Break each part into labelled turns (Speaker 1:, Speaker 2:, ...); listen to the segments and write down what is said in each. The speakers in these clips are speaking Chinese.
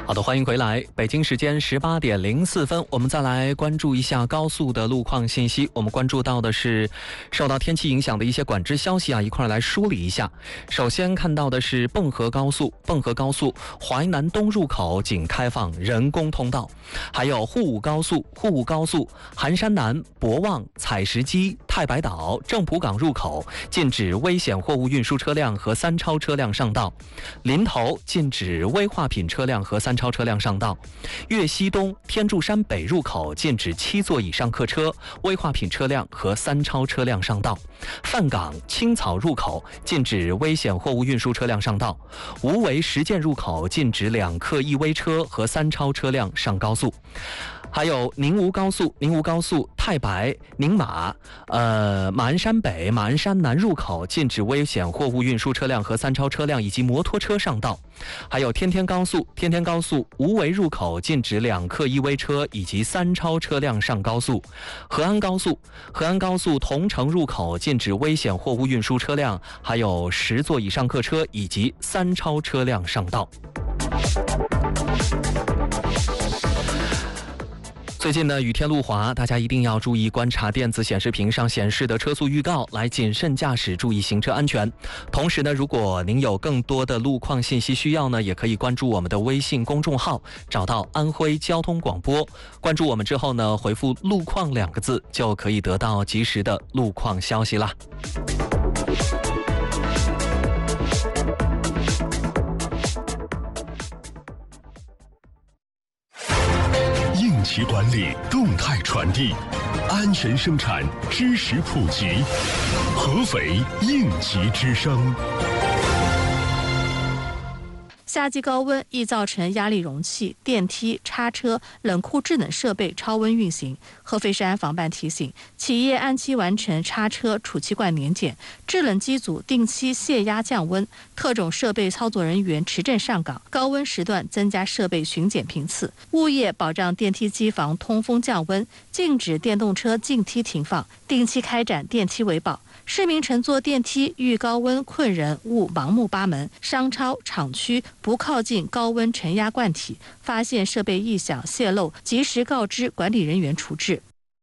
Speaker 1: 好的，欢迎回来。北京时间18点04分，我们再来关注一下高速的路况信息。我们关注到的是受到天气影响的一些管制消息啊，一块来梳理一下。首先看到的是蚌河高速淮南东入口仅开放人工通道，还有沪武高速含山南、博望、采石矶、太白岛、郑浦港入口禁止危险货物运输车辆和三超车辆上道，临头禁止危化品车辆和三超车辆上道，粤西东天柱山北入口禁止7座以上客车、危化品车辆和三超车辆上道，范港青草入口禁止危险货物运输车辆上道，无为实践入口禁止2客1危车和三超车辆上高速。还有宁吴高速太白、宁马、马鞍山北、马鞍山南入口禁止危险货物运输车辆和三超车辆以及摩托车上道。还有天天高速无为入口禁止2客1危车以及三超车辆上高速。河安高速桐城入口禁止危险货物运输车辆，还有10座以上客车以及三超车辆上道。最近呢，雨天路滑，大家一定要注意观察电子显示屏上显示的车速预告，来谨慎驾驶，注意行车安全。同时呢，如果您有更多的路况信息需要呢，也可以关注我们的微信公众号，找到安徽交通广播。关注我们之后呢，回复“路况”2个字，就可以得到及时的路况消息啦。
Speaker 2: 应急管理，动态传递，安全生产，知识普及。合肥应急之声。
Speaker 3: 夏季高温易造成压力容器、电梯、叉车、冷库制冷设备超温运行。合肥市安防办提醒，企业按期完成叉车、储气罐年检，制冷机组定期泄压降温，特种设备操作人员持证上岗，高温时段增加设备巡检频次。物业保障电梯机房通风降温，禁止电动车进梯停放，定期开展电梯维保。市民乘坐电梯遇高温困人，勿盲目扒门。商超、厂区不靠近高温承压罐体，发现设备异响泄漏，及时告知管理人员处置。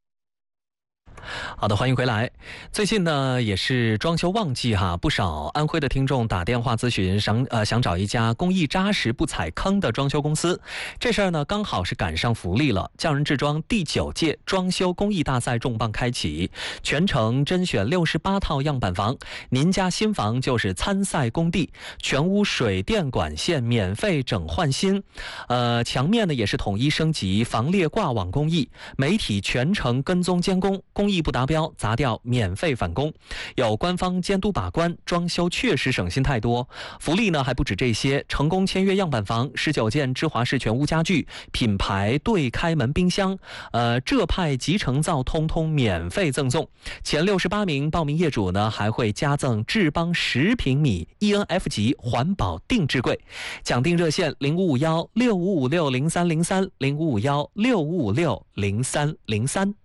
Speaker 1: 好的，欢迎回来。最近呢也是装修旺季哈，不少安徽的听众打电话咨询，想找一家工艺扎实不踩坑的装修公司。这事儿呢刚好是赶上福利了，匠人制装第9届装修工艺大赛重磅开启，全程甄选68套样板房，您家新房就是参赛工地，全屋水电管线免费整换新，墙面呢也是统一升级防裂挂网工艺，媒体全程跟踪监工，工艺不达标砸掉免费返工，有官方监督把关，装修确实省心太多。福利呢还不止这些，成功签约样板房19件芝华士全屋家具，品牌对开门冰箱，浙派集成灶通通免费赠送。前68名报名业主呢还会加赠智邦10平米 ENF 级环保定制柜。讲定热线055165560303 055165560303。